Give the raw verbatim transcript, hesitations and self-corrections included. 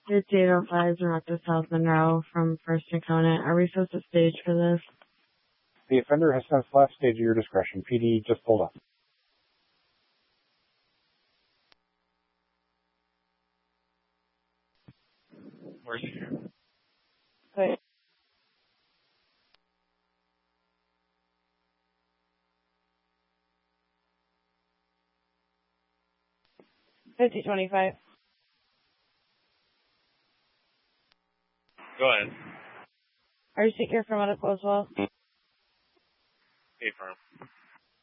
It's eight oh five, Director South Monroe from First Incontinent. Are we supposed to stage for this? The offender has since left. Stage at your discretion. P D just pulled up. Where's he? Wait. Fifty twenty-five. Go ahead. Are you secure for medical as well? Hey, firm.